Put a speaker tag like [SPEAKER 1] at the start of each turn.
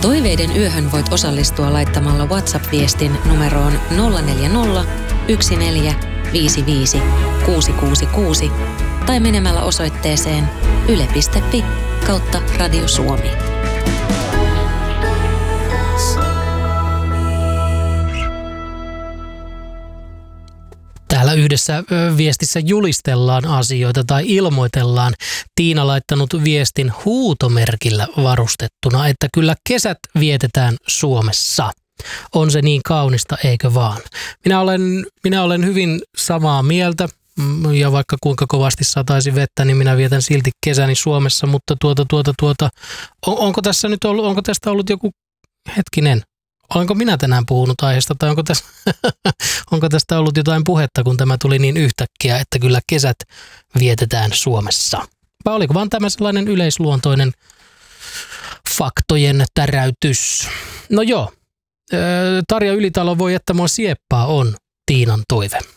[SPEAKER 1] Toiveiden yöhön voit osallistua laittamalla WhatsApp-viestin numeroon 040 1455 666 tai menemällä osoitteeseen yle.fi/Radio Suomi.
[SPEAKER 2] Täällä yhdessä viestissä julistellaan asioita tai ilmoitellaan. Tiina laittanut viestin huutomerkillä varustettuna, että kyllä kesät vietetään Suomessa. On se niin kaunista, eikö vaan? Minä olen hyvin samaa mieltä ja vaikka kuinka kovasti sataisi vettä, niin minä vietän silti kesäni Suomessa, mutta onko tästä ollut joku hetkinen? Olenko minä tänään puhunut aiheesta tai onko tästä ollut jotain puhetta, kun tämä tuli niin yhtäkkiä, että kyllä kesät vietetään Suomessa? Vai oliko vaan tämä sellainen yleisluontoinen faktojen täräytys? No joo, Tarja Ylitalo voi, että mua sieppaa on Tiinan toive.